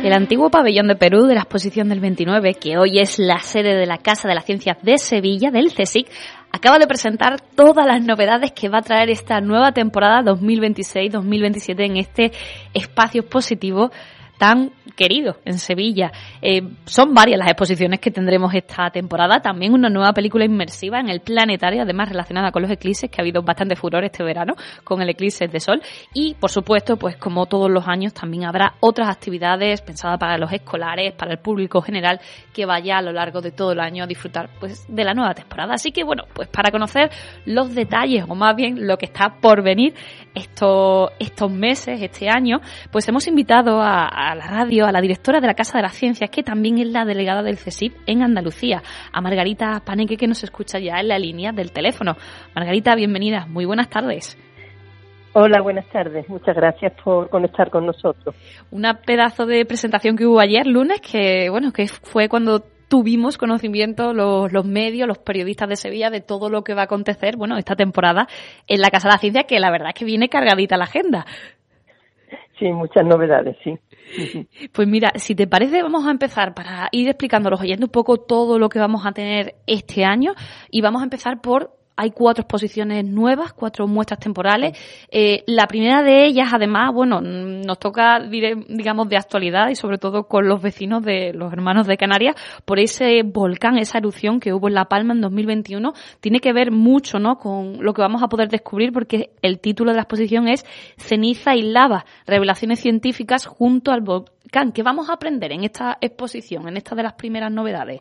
El antiguo pabellón de Perú de la exposición del 29, que hoy es la sede de la Casa de las Ciencias de Sevilla, del CSIC, acaba de presentar todas las novedades que va a traer esta nueva temporada 2026-2027 en este espacio expositivo tan querido en Sevilla. Son varias las exposiciones que tendremos esta temporada, también una nueva película inmersiva en el planetario, además relacionada con los eclipses, que ha habido bastante furor este verano con el eclipse de sol, y por supuesto, pues como todos los años, también habrá otras actividades pensadas para los escolares, para el público general, que vaya a lo largo de todo el año a disfrutar pues de la nueva temporada. Así que bueno, pues para conocer los detalles, o más bien lo que está por venir estos meses, este año, pues hemos invitado a la radio, a la directora de la Casa de las Ciencias, que también es la delegada del CSIC en Andalucía, a Margarita Paneque, que nos escucha ya en la línea del teléfono. Margarita, bienvenida, muy buenas tardes. Hola, buenas tardes. Muchas gracias por conectar con nosotros. Una pedazo de presentación que hubo ayer, lunes, que fue cuando tuvimos conocimiento los medios, los periodistas de Sevilla, de todo lo que va a acontecer, esta temporada en la Casa de la Ciencia, que la verdad es que viene cargadita la agenda. Sí, muchas novedades, sí. Pues mira, si te parece, vamos a empezar para ir explicando a los oyentes un poco todo lo que vamos a tener este año, y vamos a empezar hay 4 exposiciones nuevas, 4 muestras temporales. La primera de ellas, además, nos toca, digamos, de actualidad, y sobre todo con los vecinos de los hermanos de Canarias, por ese volcán, esa erupción que hubo en La Palma en 2021. Tiene que ver mucho, ¿no?, con lo que vamos a poder descubrir, porque el título de la exposición es Ceniza y lava, revelaciones científicas junto al volcán. ¿Qué vamos a aprender en esta exposición, en esta de las primeras novedades?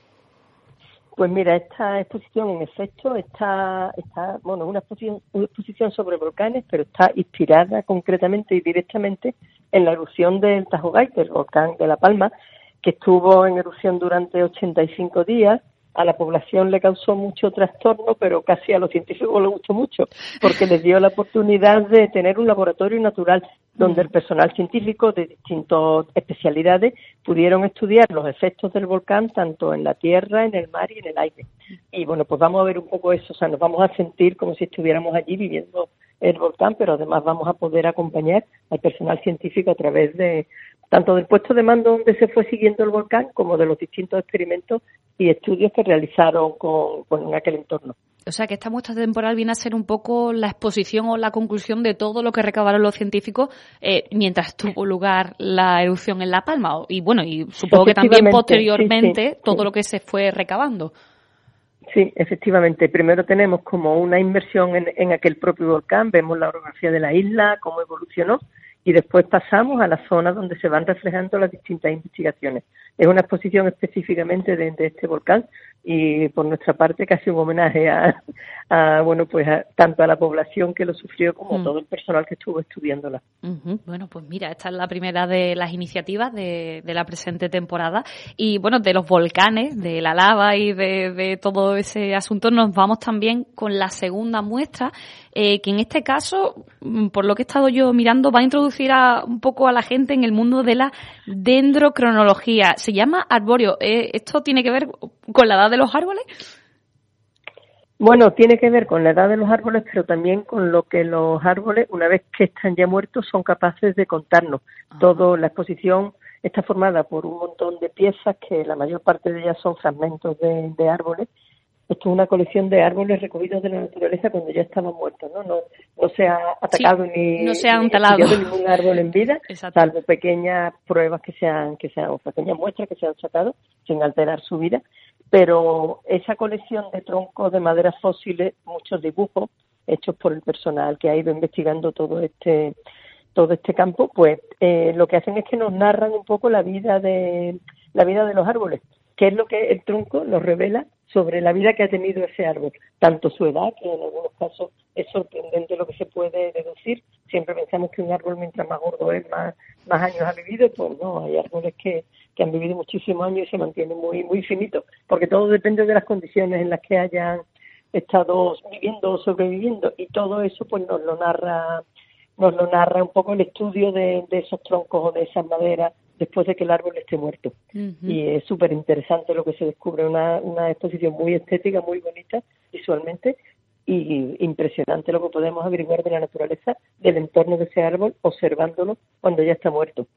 Pues mira, esta exposición en efecto está una exposición sobre volcanes, pero está inspirada concretamente y directamente en la erupción del Tajo Gайте, el volcán de La Palma, que estuvo en erupción durante 85 días. A la población le causó mucho trastorno, pero casi a los científicos les gustó mucho, porque les dio la oportunidad de tener un laboratorio natural donde el personal científico de distintas especialidades pudieron estudiar los efectos del volcán tanto en la tierra, en el mar y en el aire. Y bueno, pues vamos a ver un poco eso, o sea, nos vamos a sentir como si estuviéramos allí viviendo el volcán, pero además vamos a poder acompañar al personal científico a través de tanto del puesto de mando donde se fue siguiendo el volcán, como de los distintos experimentos y estudios que realizaron con aquel entorno. O sea, que esta muestra temporal viene a ser un poco la exposición o la conclusión de todo lo que recabaron los científicos mientras tuvo lugar la erupción en La Palma. Y supongo que también posteriormente todo lo que se fue recabando. Sí, efectivamente. Primero tenemos como una inmersión en aquel propio volcán, vemos la orografía de la isla, cómo evolucionó, y después pasamos a la zona donde se van reflejando las distintas investigaciones. Es una exposición específicamente de este volcán, y por nuestra parte casi un homenaje tanto a la población que lo sufrió como a todo el personal que estuvo estudiándola. Bueno, pues mira, esta es la primera de las iniciativas de la presente temporada, y de los volcanes, de la lava y de todo ese asunto nos vamos también con la segunda muestra, que en este caso, por lo que he estado yo mirando, va a introducir un poco a la gente en el mundo de la dendrocronología. Se llama Arbóreo. ¿Esto tiene que ver con la edad de los árboles? Bueno, tiene que ver con la edad de los árboles, pero también con lo que los árboles, una vez que están ya muertos, son capaces de contarnos. Toda la exposición está formada por un montón de piezas que la mayor parte de ellas son fragmentos de árboles. Esto es una colección de árboles recogidos de la naturaleza cuando ya estaban muertos, ¿no? No se ha atacado no se han talado ningún árbol en vida, Exacto. Salvo pequeñas pruebas o pequeñas muestras que se han sacado sin alterar su vida. Pero esa colección de troncos de maderas fósiles, muchos dibujos hechos por el personal que ha ido investigando todo este campo, pues lo que hacen es que nos narran un poco la vida de los árboles, que es lo que el tronco nos revela sobre la vida que ha tenido ese árbol, tanto su edad, que en algunos casos es sorprendente lo que se puede deducir. Siempre pensamos que un árbol, mientras más gordo es, más años ha vivido. Pues no, hay árboles que han vivido muchísimos años y se mantienen muy, muy finitos, porque todo depende de las condiciones en las que hayan estado viviendo o sobreviviendo, y todo eso pues nos lo narra un poco el estudio de esos troncos o de esas maderas después de que el árbol esté muerto. Y es súper interesante lo que se descubre, una exposición muy estética, muy bonita visualmente, y impresionante lo que podemos averiguar de la naturaleza, del entorno de ese árbol, observándolo cuando ya está muerto.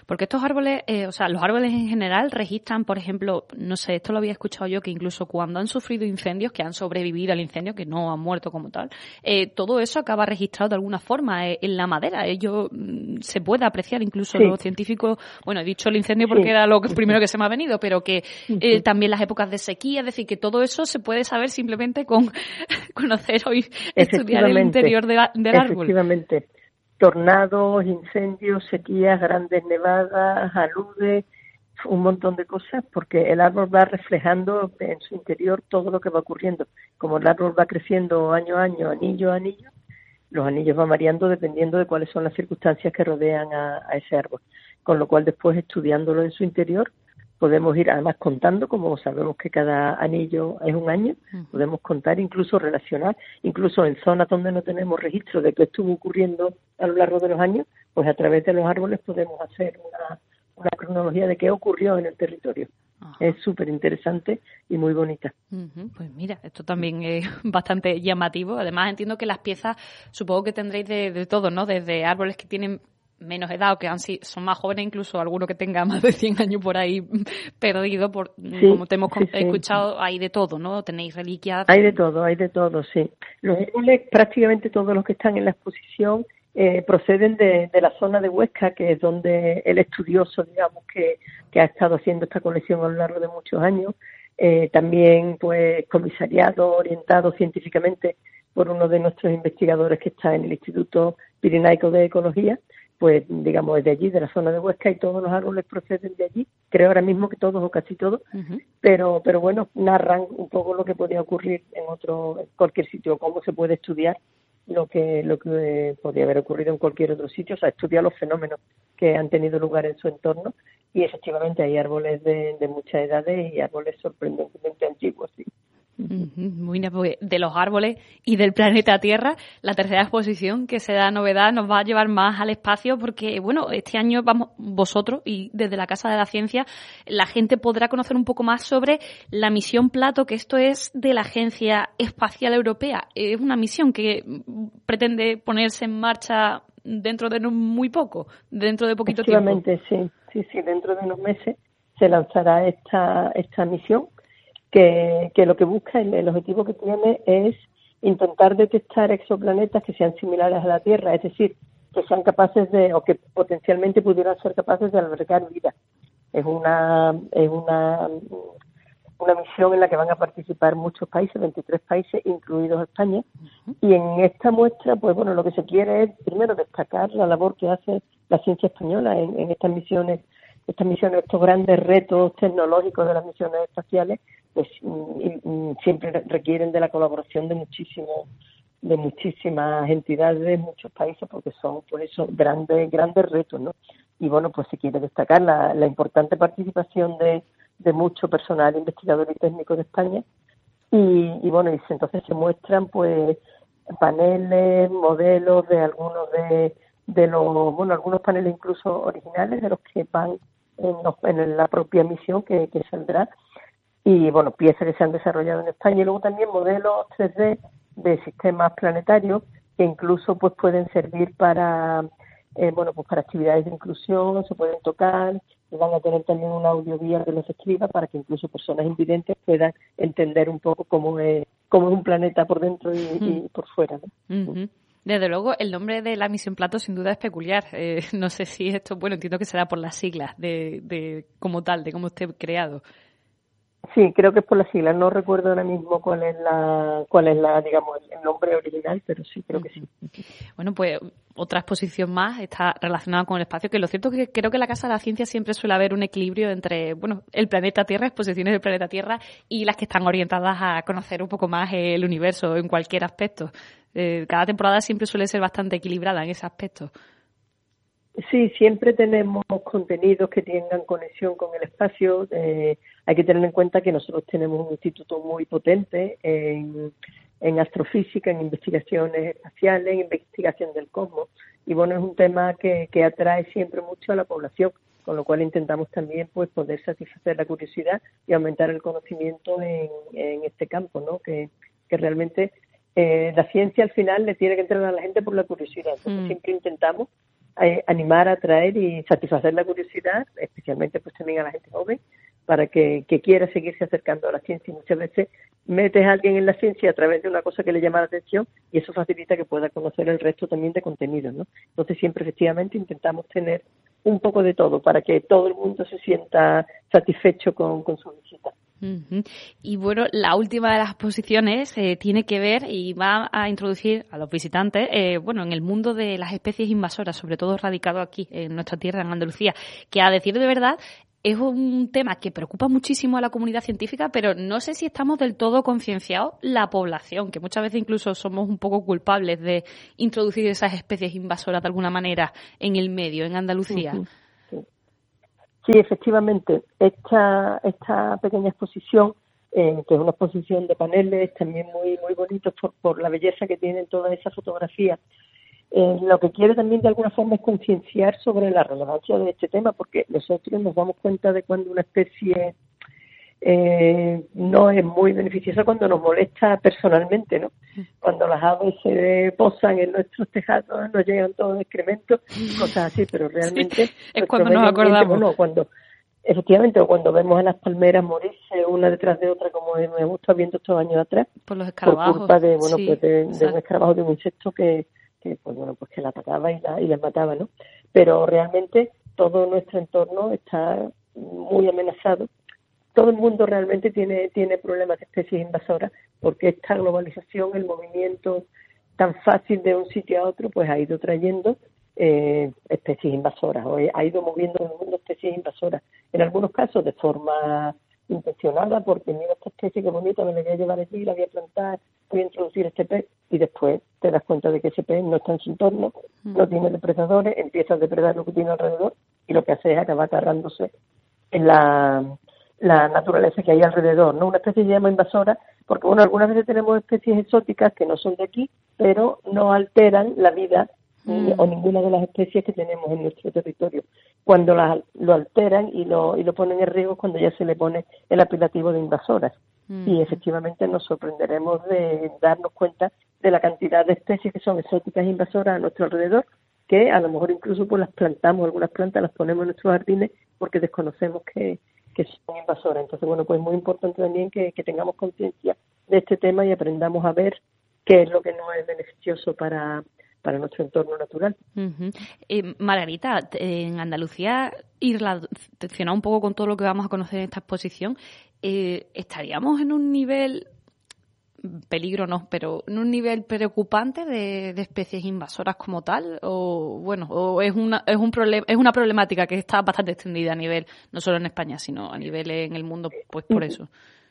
Porque estos árboles, los árboles en general registran, por ejemplo, no sé, esto lo había escuchado yo, que incluso cuando han sufrido incendios, que han sobrevivido al incendio, que no han muerto como tal, todo eso acaba registrado de alguna forma en la madera. Ello se puede apreciar, incluso los científicos, bueno, he dicho el incendio porque era lo primero que se me ha venido, pero que también las épocas de sequía, es decir, que todo eso se puede saber simplemente con conocer o estudiar el interior del árbol. Efectivamente. Tornados, incendios, sequías, grandes nevadas, aludes, un montón de cosas, porque el árbol va reflejando en su interior todo lo que va ocurriendo. Como el árbol va creciendo año a año, anillo a anillo, los anillos van variando dependiendo de cuáles son las circunstancias que rodean a ese árbol. Con lo cual, después, estudiándolo en su interior, podemos ir además contando, como sabemos que cada anillo es un año, podemos contar, incluso relacionar, incluso en zonas donde no tenemos registro de qué estuvo ocurriendo a lo largo de los años, pues a través de los árboles podemos hacer una cronología de qué ocurrió en el territorio. Ajá. Es súper interesante y muy bonita. Pues mira, esto también es bastante llamativo. Además, entiendo que las piezas, supongo que tendréis de todo, ¿no? Desde árboles que tienen menos edad o que son más jóvenes, incluso alguno que tenga más de 100 años por ahí perdido, como te hemos escuchado, hay de todo, ¿no? Tenéis reliquias. Hay de todo, sí. Los árboles, prácticamente todos los que están en la exposición, proceden de la zona de Huesca, que es donde el estudioso, digamos, que ha estado haciendo esta colección a lo largo de muchos años, también pues comisariado, orientado científicamente por uno de nuestros investigadores que está en el Instituto Pirenaico de Ecología, pues digamos es de allí, de la zona de Huesca, y todos los árboles proceden de allí, creo ahora mismo que todos o casi todos, pero bueno, narran un poco lo que podría ocurrir en cualquier sitio, cómo se puede estudiar lo que podría haber ocurrido en cualquier otro sitio, o sea, estudiar los fenómenos que han tenido lugar en su entorno, y efectivamente hay árboles de muchas edades y árboles sorprendentemente antiguos, sí. Muy bien, pues de los árboles y del planeta Tierra, la tercera exposición que se da novedad nos va a llevar más al espacio porque, bueno, este año vamos vosotros y desde la Casa de la Ciencia la gente podrá conocer un poco más sobre la misión Plato, que esto es de la Agencia Espacial Europea. Es una misión que pretende ponerse en marcha dentro de muy poco, dentro de poquito tiempo. Efectivamente, sí, dentro de unos meses se lanzará esta misión que lo que busca, el objetivo que tiene es intentar detectar exoplanetas que sean similares a la Tierra, es decir, que sean capaces o que potencialmente pudieran ser capaces de albergar vida. Es una misión en la que van a participar muchos países, 23 países, incluidos España, y en esta muestra, pues bueno, lo que se quiere es, primero, destacar la labor que hace la ciencia española en estas misiones, estos grandes retos tecnológicos de las misiones espaciales, pues siempre requieren de la colaboración de muchísimas entidades, muchos países, porque son, pues eso, grandes retos, ¿no? Y bueno, pues se quiere destacar la importante participación de mucho personal investigador y técnico de España, y bueno, y entonces se muestran pues paneles, modelos de algunos de los, bueno, algunos paneles incluso originales de los que van en la propia misión que saldrá, y bueno, piezas que se han desarrollado en España, y luego también modelos 3D de sistemas planetarios que incluso pues pueden servir para para actividades de inclusión, se pueden tocar, y van a tener también una audioguía que los escriba para que incluso personas invidentes puedan entender un poco cómo es un planeta por dentro y por fuera, ¿no? Desde luego, el nombre de la misión Plato sin duda es peculiar. No sé si esto, bueno, entiendo que será por las siglas de como tal, de cómo esté creado. Sí, creo que es por las siglas. No recuerdo ahora mismo cuál es la digamos, el nombre original, pero sí, creo que sí. Bueno, pues otra exposición más está relacionada con el espacio, que lo cierto es que creo que en la Casa de la Ciencia siempre suele haber un equilibrio entre, bueno, el planeta Tierra, exposiciones del planeta Tierra, y las que están orientadas a conocer un poco más el universo en cualquier aspecto. Cada temporada siempre suele ser bastante equilibrada en ese aspecto. Sí, siempre tenemos contenidos que tengan conexión con el espacio. Hay que tener en cuenta que nosotros tenemos un instituto muy potente en astrofísica, en investigaciones espaciales, en investigación del cosmos. Y bueno, es un tema que atrae siempre mucho a la población, con lo cual intentamos también pues poder satisfacer la curiosidad y aumentar el conocimiento en este campo, ¿no? Que realmente la ciencia al final le tiene que entrar a la gente por la curiosidad. Entonces siempre intentamos animar, atraer y satisfacer la curiosidad, especialmente pues también a la gente joven, para que quiera seguirse acercando a la ciencia. Y muchas veces metes a alguien en la ciencia a través de una cosa que le llama la atención y eso facilita que pueda conocer el resto también de contenidos, ¿no? Entonces siempre efectivamente intentamos tener un poco de todo para que todo el mundo se sienta satisfecho con su visita. Uh-huh. Y bueno, la última de las exposiciones tiene que ver y va a introducir a los visitantes en el mundo de las especies invasoras, sobre todo radicado aquí en nuestra tierra, en Andalucía, que a decir de verdad es un tema que preocupa muchísimo a la comunidad científica, pero no sé si estamos del todo concienciados la población, que muchas veces incluso somos un poco culpables de introducir esas especies invasoras de alguna manera en el medio, en Andalucía. Uh-huh. Sí, efectivamente, esta pequeña exposición, que es una exposición de paneles, también muy muy bonitos por la belleza que tienen todas esas fotografías, lo que quiere también de alguna forma es concienciar sobre la relevancia de este tema, porque nosotros nos damos cuenta de cuando una especie no es muy beneficiosa, cuando nos molesta personalmente, ¿no? Cuando las aves se posan en nuestros tejados, nos llegan todos excrementos, cosas así, pero realmente... Sí, es cuando nos acordamos. Efectivamente, o cuando vemos a las palmeras morirse una detrás de otra, como hemos estado viendo estos años atrás, por los escarabajos, por culpa de un escarabajo, de un insecto que la atacaba y la mataba, ¿no? Pero realmente todo nuestro entorno está muy amenazado. Todo el mundo realmente tiene problemas de especies invasoras, porque esta globalización, el movimiento tan fácil de un sitio a otro, pues ha ido trayendo especies invasoras, o ha ido moviendo en el mundo especies invasoras. En algunos casos de forma intencionada, porque mira esta especie que bonita, me la voy a llevar allí, la voy a plantar, voy a introducir este pez, y después te das cuenta de que ese pez no está en su entorno, no tiene depredadores, empieza a depredar lo que tiene alrededor, y lo que hace es acabar agarrándose en la naturaleza que hay alrededor, ¿no? Una especie se llama invasora, porque algunas veces tenemos especies exóticas que no son de aquí, pero no alteran la vida o ninguna de las especies que tenemos en nuestro territorio. Cuando lo alteran y lo ponen en riesgo, cuando ya se le pone el apelativo de invasoras. Y efectivamente nos sorprenderemos de darnos cuenta de la cantidad de especies que son exóticas e invasoras a nuestro alrededor, que a lo mejor incluso pues las plantamos, algunas plantas las ponemos en nuestros jardines porque desconocemos que son invasoras. Entonces, pues muy importante también que tengamos conciencia de este tema y aprendamos a ver qué es lo que nos es beneficioso para nuestro entorno natural. Uh-huh. Margarita, en Andalucía, y relacionado un poco con todo lo que vamos a conocer en esta exposición, ¿estaríamos en un nivel, peligro no, pero en un nivel preocupante de especies invasoras como tal? O es una problemática que está bastante extendida a nivel, no solo en España, sino a nivel en el mundo, pues por eso.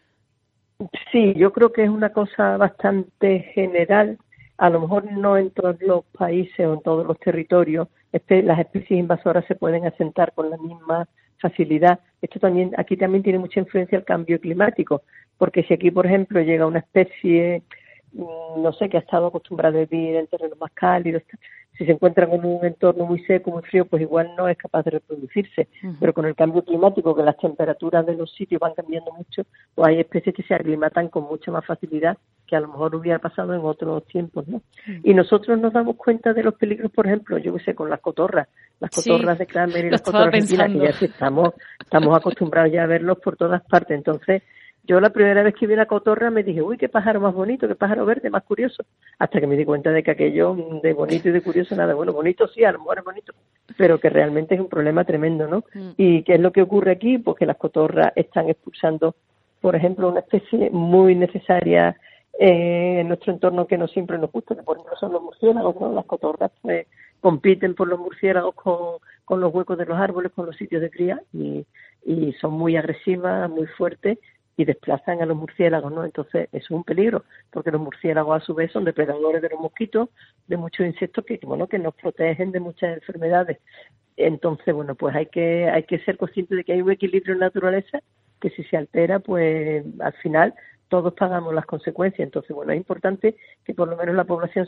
Sí, yo creo que es una cosa bastante general. A lo mejor no en todos los países o en todos los territorios las especies invasoras se pueden asentar con la misma facilidad. Aquí también tiene mucha influencia el cambio climático, porque si aquí, por ejemplo, llega una especie, no sé, que ha estado acostumbrada a vivir en terrenos más cálidos, si se encuentra con un entorno muy seco, muy frío, pues igual no es capaz de reproducirse. Uh-huh. Pero con el cambio climático, que las temperaturas de los sitios van cambiando mucho, pues hay especies que se aclimatan con mucha más facilidad que a lo mejor hubiera pasado en otros tiempos, ¿no? Uh-huh. Y nosotros nos damos cuenta de los peligros, por ejemplo, yo que sé, con las cotorras de Cranmer y las cotorras argentinas, que ya estamos acostumbrados ya a verlos por todas partes. Entonces, yo la primera vez que vi la cotorra me dije, uy, qué pájaro más bonito, qué pájaro verde más curioso, hasta que me di cuenta de que aquello de bonito y de curioso nada. Bueno, bonito sí, a lo mejor es bonito, pero que realmente es un problema tremendo, ¿no? ¿Y qué es lo que ocurre aquí? Pues que las cotorras están expulsando, por ejemplo, una especie muy necesaria en nuestro entorno que no siempre nos gusta, que por ejemplo son los murciélagos, ¿no? Las cotorras pues compiten por los murciélagos con los huecos de los árboles, con los sitios de cría, y son muy agresivas, muy fuertes, y desplazan a los murciélagos, ¿no? Entonces, eso es un peligro, porque los murciélagos a su vez son depredadores de los mosquitos, de muchos insectos que nos protegen de muchas enfermedades. Entonces, pues hay que ser conscientes de que hay un equilibrio en la naturaleza que si se altera, pues al final todos pagamos las consecuencias. Entonces, es importante que por lo menos la población sea consciente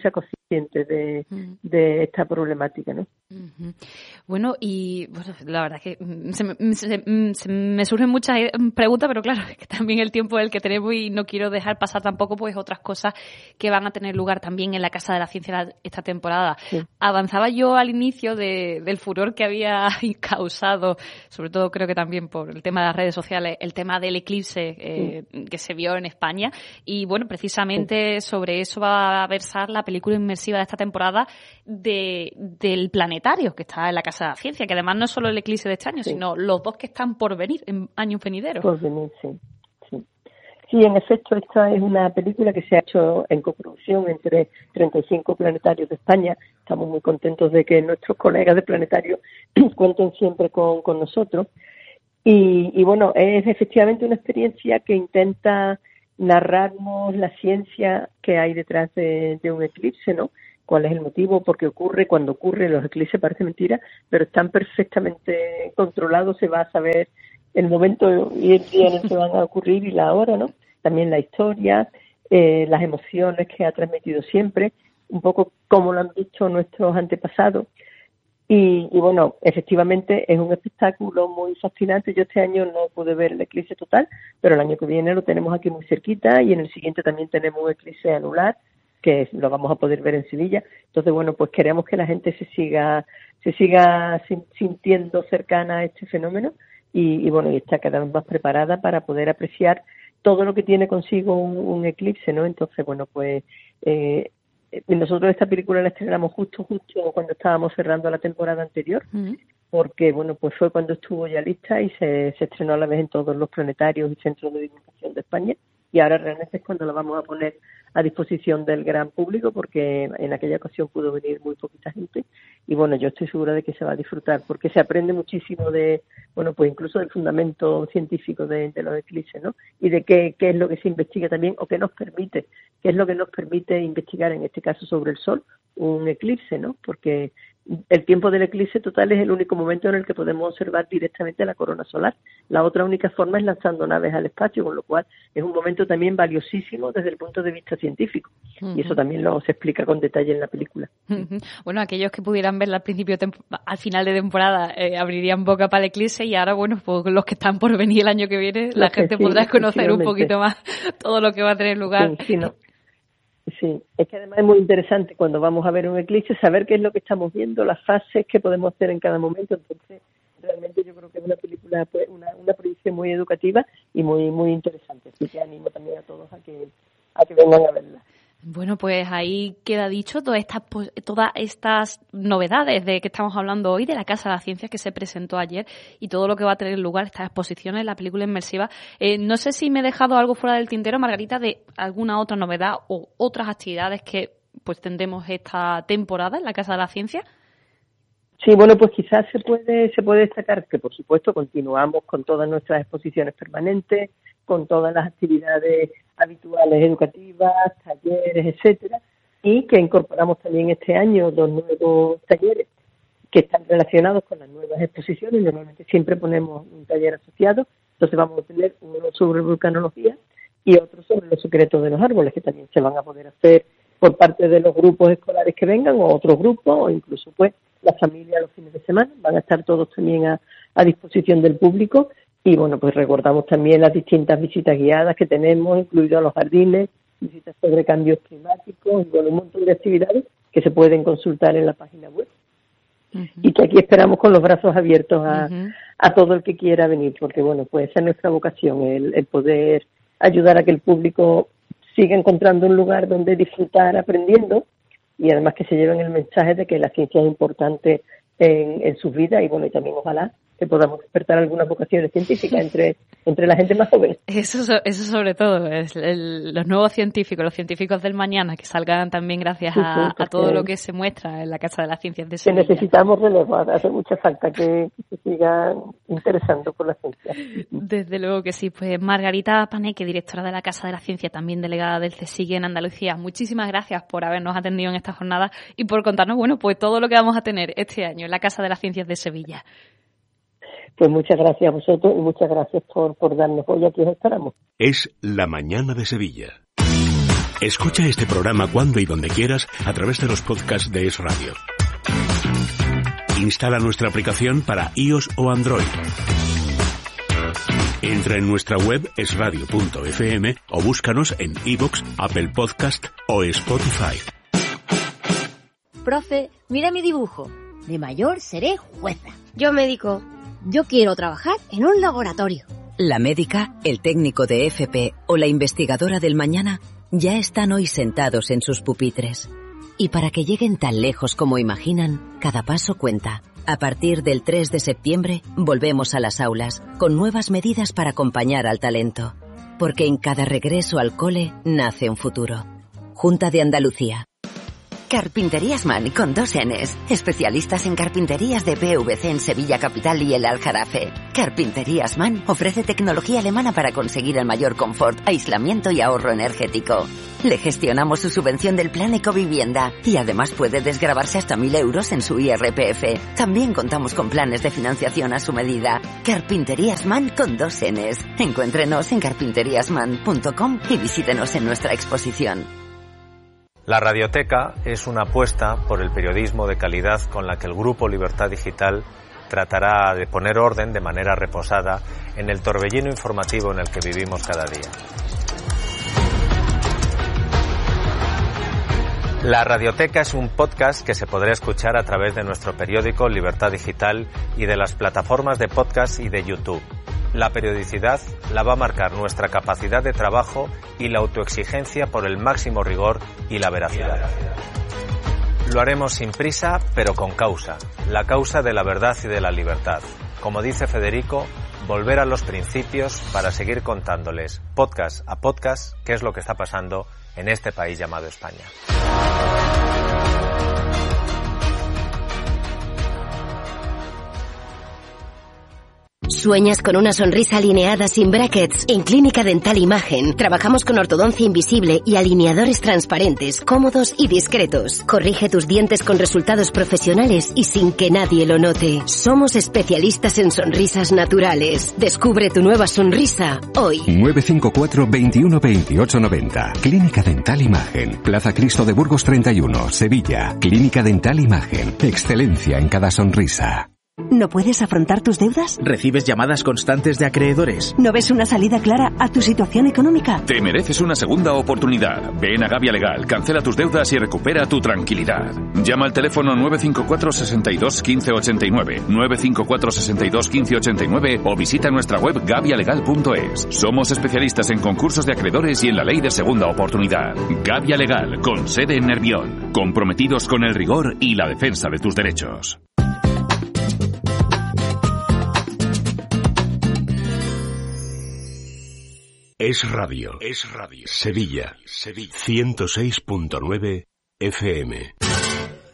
conscientes de esta problemática, ¿no? Bueno, y bueno, la verdad es que se me surgen muchas preguntas, pero claro, es que también el tiempo es el que tenemos y no quiero dejar pasar tampoco pues otras cosas que van a tener lugar también en la Casa de la Ciencia esta temporada. Sí. Avanzaba yo al inicio del furor que había causado, sobre todo creo que también por el tema de las redes sociales, el tema del eclipse que se vio en España, y bueno, precisamente sobre eso va a versar la película inmersiva de esta temporada del planetario que está en la Casa de la Ciencia, que además no es solo el eclipse de este año, sino los dos que están por venir en años venideros. Por venir, sí. Sí, en efecto, esta es una película que se ha hecho en coproducción entre 35 planetarios de España. Estamos muy contentos de que nuestros colegas de planetario cuenten siempre con nosotros. Y bueno, es efectivamente una experiencia que intenta narrarnos la ciencia que hay detrás de un eclipse, ¿no? Cuál es el motivo, por qué ocurre, cuando ocurre. Los eclipses parece mentira, pero están perfectamente controlados, se va a saber el momento y el día en el que van a ocurrir y la hora, ¿no? También la historia, las emociones que ha transmitido siempre, un poco como lo han visto nuestros antepasados. Y bueno, efectivamente es un espectáculo muy fascinante. Yo este año no pude ver el eclipse total, pero el año que viene lo tenemos aquí muy cerquita, y en el siguiente también tenemos un eclipse anular, que lo vamos a poder ver en Sevilla. Entonces, bueno, pues queremos que la gente se siga sintiendo cercana a este fenómeno y bueno, y está cada vez más preparada para poder apreciar todo lo que tiene consigo un eclipse, ¿no? Entonces, bueno, pues nosotros esta película la estrenamos justo cuando estábamos cerrando la temporada anterior, porque, bueno, pues fue cuando estuvo ya lista y se estrenó a la vez en todos los planetarios y centros de divulgación de España, y ahora realmente es cuando la vamos a poner a disposición del gran público, porque en aquella ocasión pudo venir muy poquita gente, y bueno, yo estoy segura de que se va a disfrutar, porque se aprende muchísimo de, bueno, pues incluso del fundamento científico de los eclipses, ¿no? Y de qué es lo que se investiga también, o qué es lo que nos permite investigar, en este caso sobre el Sol, un eclipse, ¿no? Porque el tiempo del eclipse total es el único momento en el que podemos observar directamente la corona solar. La otra única forma es lanzando naves al espacio, con lo cual es un momento también valiosísimo desde el punto de vista científico. Y eso también se explica con detalle en la película. Bueno, aquellos que pudieran verla al final de temporada abrirían boca para el eclipse, y ahora, bueno, pues los que están por venir el año que viene, la gente podrá conocer un poquito más todo lo que va a tener lugar. Sí, es que además es muy interesante cuando vamos a ver un eclipse saber qué es lo que estamos viendo, las fases que podemos hacer en cada momento. Entonces, realmente yo creo que es una película, pues, una proyección muy educativa y muy muy interesante. Así que animo también a todos a que vengan a verla. Bueno, pues ahí queda dicho todas estas novedades de que estamos hablando hoy, de la Casa de la Ciencia que se presentó ayer y todo lo que va a tener lugar, estas exposiciones, la película inmersiva. No sé si me he dejado algo fuera del tintero, Margarita, de alguna otra novedad o otras actividades que pues tendremos esta temporada en la Casa de la Ciencia. Sí, bueno, pues quizás se puede destacar que, por supuesto, continuamos con todas nuestras exposiciones permanentes, con todas las actividades habituales educativas, talleres, etcétera, y que incorporamos también este año 2 nuevos talleres que están relacionados con las nuevas exposiciones. Normalmente siempre ponemos un taller asociado, entonces vamos a tener uno sobre vulcanología y otro sobre los secretos de los árboles, que también se van a poder hacer por parte de los grupos escolares que vengan, o otros grupos, o incluso pues las familias los fines de semana. Van a estar todos también a disposición del público. Y bueno, pues recordamos también las distintas visitas guiadas que tenemos, incluidos los jardines, visitas sobre cambios climáticos, y bueno, un montón de actividades que se pueden consultar en la página web. Y que aquí esperamos con los brazos abiertos a todo el que quiera venir, porque bueno, pues esa es nuestra vocación, el poder ayudar a que el público siga encontrando un lugar donde disfrutar aprendiendo, y además que se lleven el mensaje de que la ciencia es importante en sus vidas, y bueno, y también ojalá que podamos despertar algunas vocaciones científicas entre la gente más joven. Eso sobre todo, los nuevos científicos, los científicos del mañana, que salgan también gracias a todo lo que se muestra en la Casa de las Ciencias de Sevilla. Que necesitamos relevar, hace mucha falta que se sigan interesando por la ciencia. Desde luego que sí. Pues Margarita Paneque, directora de la Casa de la Ciencia, también delegada del CSIC en Andalucía, muchísimas gracias por habernos atendido en esta jornada y por contarnos, bueno, pues todo lo que vamos a tener este año en la Casa de las Ciencias de Sevilla. Pues muchas gracias a vosotros y muchas gracias por darnos hoy. Aquí os esperamos. Es La Mañana de Sevilla. Escucha este programa cuando y donde quieras a través de los podcasts de Es Radio. Instala nuestra aplicación para iOS o Android. Entra en nuestra web esradio.fm o búscanos en iVoox, Apple Podcast o Spotify. Profe, mira mi dibujo. De mayor seré jueza. Yo médico. Yo quiero trabajar en un laboratorio. La médica, el técnico de FP o la investigadora del mañana ya están hoy sentados en sus pupitres. Y para que lleguen tan lejos como imaginan, cada paso cuenta. A partir del 3 de septiembre, volvemos a las aulas, con nuevas medidas para acompañar al talento. Porque en cada regreso al cole nace un futuro. Junta de Andalucía. Carpinterías Man con 2 Ns. Especialistas en carpinterías de PVC en Sevilla Capital y el Aljarafe. Carpinterías Man ofrece tecnología alemana para conseguir el mayor confort, aislamiento y ahorro energético. Le gestionamos su subvención del plan Ecovivienda y además puede desgravarse hasta 1.000 euros en su IRPF. También contamos con planes de financiación a su medida. Carpinterías Man con 2 Ns. Encuéntrenos en carpinteriasman.com y visítenos en nuestra exposición. La Radioteca es una apuesta por el periodismo de calidad con la que el Grupo Libertad Digital tratará de poner orden de manera reposada en el torbellino informativo en el que vivimos cada día. La Radioteca es un podcast que se podrá escuchar a través de nuestro periódico Libertad Digital y de las plataformas de podcast y de YouTube. La periodicidad la va a marcar nuestra capacidad de trabajo y la autoexigencia por el máximo rigor y la veracidad. Lo haremos sin prisa, pero con causa. La causa de la verdad y de la libertad. Como dice Federico, volver a los principios para seguir contándoles, podcast a podcast, qué es lo que está pasando en este país llamado España. ¿Sueñas con una sonrisa alineada sin brackets? En Clínica Dental Imagen trabajamos con ortodoncia invisible y alineadores transparentes, cómodos y discretos. Corrige tus dientes con resultados profesionales y sin que nadie lo note. Somos especialistas en sonrisas naturales. Descubre tu nueva sonrisa hoy. 954 21 28 90. Clínica Dental Imagen. Plaza Cristo de Burgos 31, Sevilla. Clínica Dental Imagen. Excelencia en cada sonrisa. ¿No puedes afrontar tus deudas? ¿Recibes llamadas constantes de acreedores? ¿No ves una salida clara a tu situación económica? Te mereces una segunda oportunidad. Ven a Gavia Legal, cancela tus deudas y recupera tu tranquilidad. Llama al teléfono 954 62 15 89, 954 62 15 89 o visita nuestra web gavialegal.es. Somos especialistas en concursos de acreedores y en la ley de segunda oportunidad. Gavia Legal, con sede en Nervión. Comprometidos con el rigor y la defensa de tus derechos. Es Radio. Sevilla. 106.9 FM.